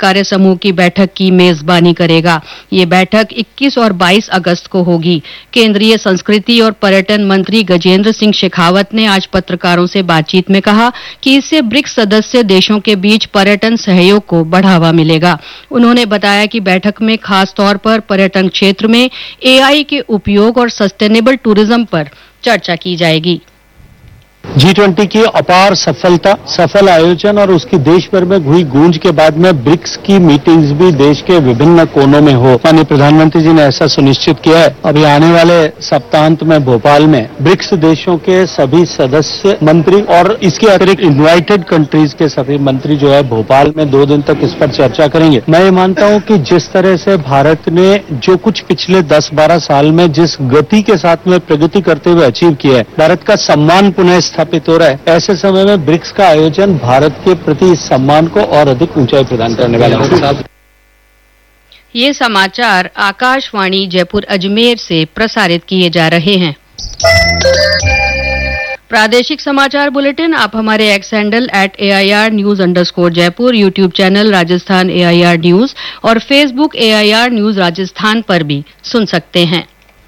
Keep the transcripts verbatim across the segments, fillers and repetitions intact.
कार्य समूह की बैठक की मेजबानी करेगा। ये बैठक इक्कीस और बाईस अगस्त को होगी। केंद्रीय संस्कृति और पर्यटन मंत्री गजेंद्र सिंह शेखावत ने आज पत्रकारों से बातचीत में कहा कि इससे ब्रिक्स सदस्य देशों के बीच पर्यटन सहयोग को बढ़ावा मिलेगा। उन्होंने बताया कि बैठक में खास तौर पर पर्यटन क्षेत्र में एआई के उपयोग और सस्टेनेबल टूरिज्म पर चर्चा की जाएगी। जी ट्वेंटी की अपार सफलता, सफल आयोजन और उसकी देश भर में हुई गूंज के बाद में ब्रिक्स की मीटिंग्स भी देश के विभिन्न कोनों में हो। माननीय प्रधानमंत्री जी ने ऐसा सुनिश्चित किया है। अभी आने वाले सप्ताहांत में भोपाल में ब्रिक्स देशों के सभी सदस्य मंत्री और इसके अतिरिक्त इन्वाइटेड कंट्रीज के सभी मंत्री जो है भोपाल में दो दिन तक इस पर चर्चा करेंगे। मैं ये मानता हूं कि जिस तरह से भारत ने जो कुछ पिछले दस बारह साल में जिस गति के साथ में प्रगति करते हुए अचीव किया है, भारत का सम्मान पुनः स्थापित हो रहा है। ऐसे समय में ब्रिक्स का आयोजन भारत के प्रति इस सम्मान को और अधिक ऊंचाई प्रदान करने वाला है। ये समाचार आकाशवाणी जयपुर अजमेर से प्रसारित किए जा रहे हैं। प्रादेशिक समाचार बुलेटिन आप हमारे x handle at A I R news underscore Jaipur, YouTube channel Rajasthan A I R news और Facebook A I R news Rajasthan पर भी सुन सकते हैं।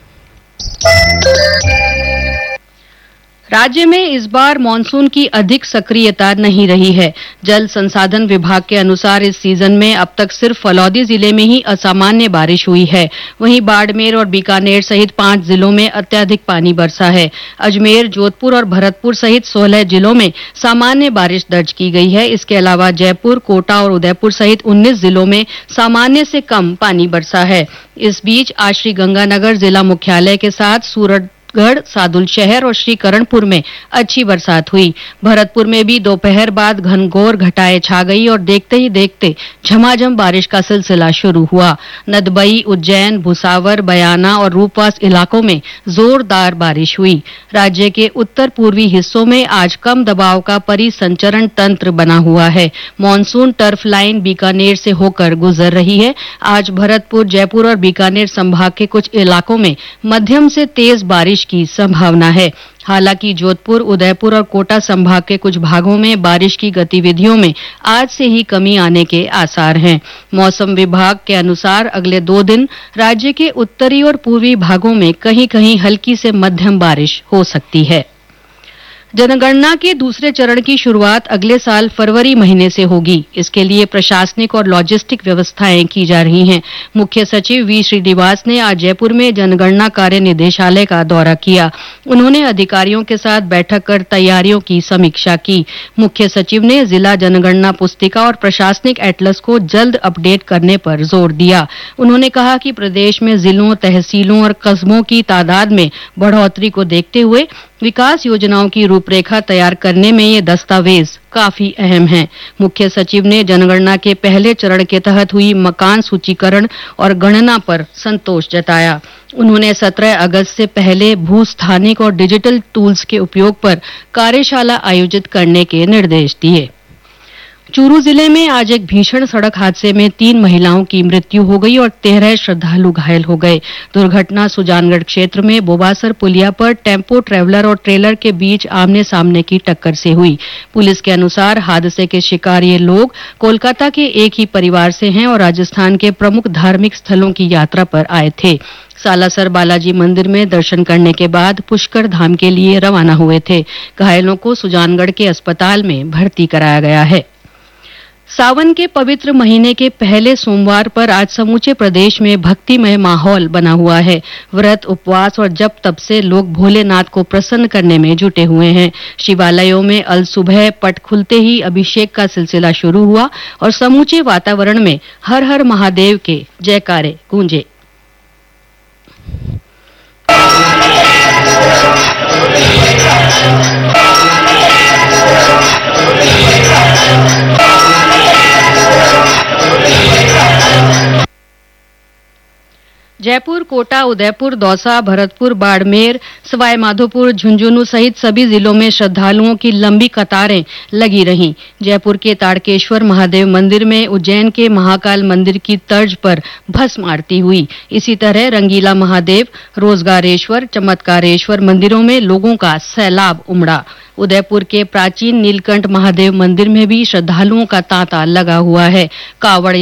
राज्य में इस बार मानसून की अधिक सक्रियता नहीं रही है। जल संसाधन विभाग के अनुसार इस सीजन में अब तक सिर्फ फलौदी जिले में ही असामान्य बारिश हुई है। वहीं बाड़मेर और बीकानेर सहित पांच जिलों में अत्यधिक पानी बरसा है। अजमेर, जोधपुर और भरतपुर सहित सोलह जिलों में सामान्य बारिश दर्ज की गई है। इसके अलावा जयपुर, कोटा और उदयपुर सहित उन्नीस जिलों में सामान्य से कम पानी बरसा है। इस बीच आज श्री गंगानगर जिला मुख्यालय के साथ सूरत गढ़, सादुल शहर और श्रीकरणपुर में अच्छी बरसात हुई। भरतपुर में भी दोपहर बाद घनघोर घटाएं छा गई और देखते ही देखते झमाझम बारिश का सिलसिला शुरू हुआ। नदबई, उज्जैन, भुसावर, बयाना और रूपवास इलाकों में जोरदार बारिश हुई। राज्य के उत्तर पूर्वी हिस्सों में आज कम दबाव का परिसंचरण तंत्र बना हुआ है। मानसून टर्फ लाइन बीकानेर से होकर गुजर रही है। आज भरतपुर, जयपुर और बीकानेर संभाग के कुछ इलाकों में मध्यम से तेज बारिश की संभावना है। हालांकि जोधपुर, उदयपुर और कोटा संभाग के कुछ भागों में बारिश की गतिविधियों में आज से ही कमी आने के आसार हैं। मौसम विभाग के अनुसार अगले दो दिन राज्य के उत्तरी और पूर्वी भागों में कहीं-कहीं हल्की से मध्यम बारिश हो सकती है। जनगणना के दूसरे चरण की शुरुआत अगले साल फरवरी महीने से होगी। इसके लिए प्रशासनिक और लॉजिस्टिक व्यवस्थाएं की जा रही हैं। मुख्य सचिव वी श्रीनिवास ने आज जयपुर में जनगणना कार्य निदेशालय का दौरा किया। उन्होंने अधिकारियों के साथ बैठक कर तैयारियों की समीक्षा की। मुख्य सचिव ने जिला जनगणना पुस्तिका और प्रशासनिक एटलस को जल्द अपडेट करने पर जोर दिया। उन्होंने कहा कि प्रदेश में जिलों, तहसीलों और कस्बों की तादाद में बढ़ोतरी को देखते हुए विकास योजनाओं की रूपरेखा तैयार करने में ये दस्तावेज काफी अहम है। मुख्य सचिव ने जनगणना के पहले चरण के तहत हुई मकान सूचीकरण और गणना पर संतोष जताया। उन्होंने सत्रह अगस्त से पहले भूस्थानिक और डिजिटल टूल्स के उपयोग पर कार्यशाला आयोजित करने के निर्देश दिए। चूरू जिले में आज एक भीषण सड़क हादसे में तीन महिलाओं की मृत्यु हो गई और तेरह श्रद्धालु घायल हो गए। दुर्घटना सुजानगढ़ क्षेत्र में बोबासर पुलिया पर टेम्पो ट्रैवलर और ट्रेलर के बीच आमने सामने की टक्कर से हुई। पुलिस के अनुसार हादसे के शिकार ये लोग कोलकाता के एक ही परिवार से हैं और राजस्थान के प्रमुख धार्मिक स्थलों की यात्रा पर आए थे। सालासर बालाजी मंदिर में दर्शन करने के बाद पुष्कर धाम के लिए रवाना हुए थे। घायलों को सुजानगढ़ के अस्पताल में भर्ती कराया गया है। सावन के पवित्र महीने के पहले सोमवार पर आज समूचे प्रदेश में भक्तिमय माहौल बना हुआ है। व्रत, उपवास और जप तप से लोग भोलेनाथ को प्रसन्न करने में जुटे हुए हैं। शिवालयों में अल सुबह पट खुलते ही अभिषेक का सिलसिला शुरू हुआ और समूचे वातावरण में हर हर महादेव के जयकारे गूंजे। जयपुर, कोटा, उदयपुर, दौसा, भरतपुर, बाड़मेर, सवाई माधोपुर, झुंझुनू सहित सभी जिलों में श्रद्धालुओं की लंबी कतारें लगी रहीं। जयपुर के ताड़केश्वर महादेव मंदिर में उज्जैन के महाकाल मंदिर की तर्ज पर भस्म आरती हुई। इसी तरह रंगीला महादेव, रोजगारेश्वर, चमत्कारेश्वर मंदिरों में लोगों का सैलाब उमड़ा। उदयपुर के प्राचीन नीलकंठ महादेव मंदिर में भी श्रद्धालुओं का तांता लगा हुआ है। कावड़